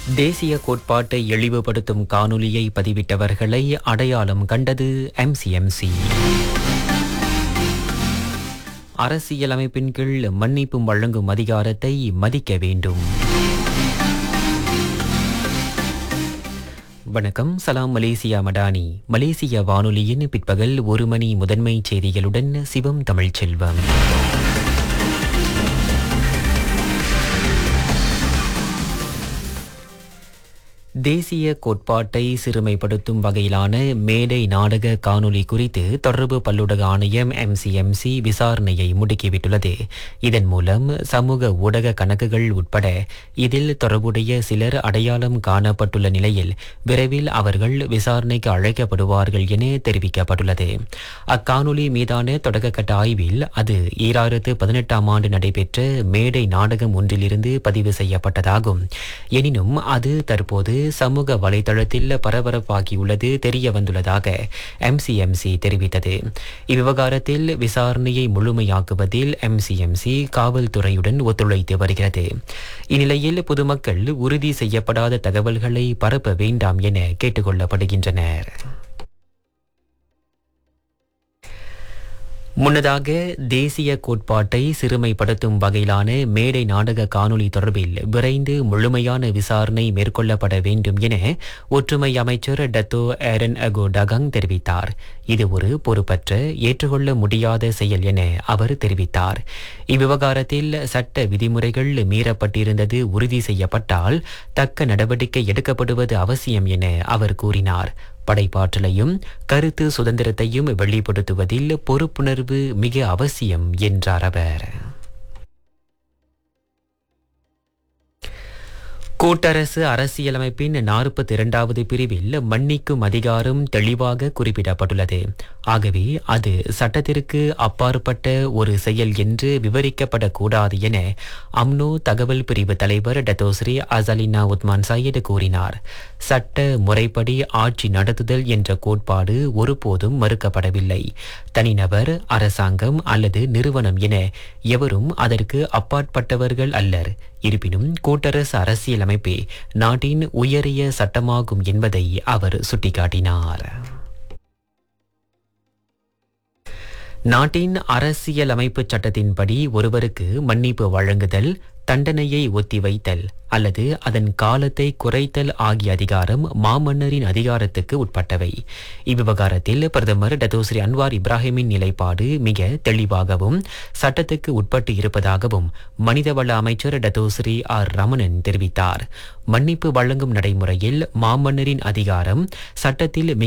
தேசிய கோட்பாட்டை இழிவுபடுத்தும் காணொளியை பதிவிட்டவர்களை அடையாளம் கண்டது MCMC. அரசியலமைப்பின் கீழ் மன்னிப்பு வழங்கும் அதிகாரத்தை மதிக்க வேண்டும். வணக்கம், சலாம் மலேசியா மடானி. மலேசிய வானொலியின் பிற்பகல் 1 மணி முதன்மை செய்திகளுடன் சிவம் தமிழ்ச்செல்வம். தேசிய கோட்பாட்டை சிறுமைப்படுத்தும் வகையிலான மேடை நாடக காணொளி குறித்து தொடர்பு பல்லுலக ஆணையம் MCMC விசாரணையை முடுக்கிவிட்டுள்ளது. இதன் மூலம் சமூக ஊடக கணக்குகள் உட்பட இதில் தொடர்புடைய சிலர் அடையாளம் காணப்பட்டுள்ள நிலையில் விரைவில் அவர்கள் விசாரணைக்கு அழைக்கப்படுவார்கள் என தெரிவிக்கப்பட்டுள்ளது. அக்காணொளி மீதான தொடக்கக்கட்ட ஆய்வில் அது 2018ஆம் ஆண்டு நடைபெற்ற மேடை நாடகம் ஒன்றிலிருந்து பதிவு செய்யப்பட்டதாகும். எனினும் அது தற்போது சமூக வலைதளத்தில் பரபரப்பாகியுள்ளது தெரிய வந்துள்ளதாக MCMC தெரிவித்தது. இவ்விவகாரத்தில் விசாரணையை முழுமையாக்குவதில் MCMC காவல்துறையுடன் ஒத்துழைத்து வருகிறது. இந்நிலையில் பொதுமக்கள் உறுதி செய்யப்படாத தகவல்களை பரப்ப வேண்டாம் என கேட்டுக்கொள்ளப்படுகின்றனர். முன்னதாக தேசிய கோட்பாட்டை சிறுமைப்படுத்தும் வகையிலான மேடை நாடக காணொளி தொடர்பில் விரைந்து முழுமையான விசாரணை மேற்கொள்ளப்பட வேண்டும் என ஒற்றுமை அமைச்சர் டத்தோ ஏரன் அகோ டகங் தெரிவித்தார். இது ஒரு பொறுப்பற்ற, ஏற்றுக்கொள்ள முடியாத செயல் என அவர் தெரிவித்தார். இவ்விவகாரத்தில் சட்ட விதிமுறைகள் மீறப்பட்டிருந்தது உறுதி செய்யப்பட்டால் தக்க நடவடிக்கை எடுக்கப்படுவது அவசியம் என அவர் கூறினார். படைப்பாற்றலையும் கருத்து சுதந்திரத்தையும் வெளிப்படுத்துவதில் பொறுப்புணர்வு மிக அவசியம் என்றார் அவர். கூட்டரசு அரசியலமைப்பின் 42வது பிரிவில் மன்னிக்கும் அதிகாரம் தெளிவாக குறிப்பிடப்பட்டுள்ளது. ஆகவே அது சட்டத்திற்கு அப்பாற்பட்ட ஒரு செயல் என்று விவரிக்கப்படக்கூடாது என அம்னோ தகவல் பிரிவு தலைவர் டத்தோஸ்ரீ அசலினா உத்மான் சையது கூறினார். சட்ட முறைப்படி ஆட்சி நடத்துதல் என்ற கோட்பாடு ஒருபோதும் மறுக்கப்படவில்லை. தனிநபர், அரசாங்கம் அல்லது நிறுவனம் என எவரும் அதற்கு அப்பாற்பட்டவர்கள் அல்லர். இருப்பினும் கூட்டரசு அரசியலமைப்பே நாட்டின் உயரிய சட்டமாகும் என்பதை அவர் சுட்டிக்காட்டினார். நாட்டின் அரசியலமைப்பு சட்டத்தின்படி ஒருவருக்கு மன்னிப்பு வழங்குதல், தண்டனையை ஒத்திவைத்தல் அல்லது அதன் காலத்தை குறைத்தல் ஆகிய அதிகாரம் மாமன்னரின் அதிகாரத்துக்கு உட்பட்டவை. இவ்விவகாரத்தில் பிரதமர் டத்தோஸ்ரீ அன்வார் இப்ராஹிமின் நிலைப்பாடு மிக தெளிவாகவும் சட்டத்துக்கு உட்பட்டு இருப்பதாகவும் மனிதவள அமைச்சர் டத்தோஸ்ரீ ஆர் ரமணன் தெரிவித்தார். மன்னிப்பு வழங்கும் நடைமுறையில் மாமன்னரின் அதிகாரம் சட்டத்தில்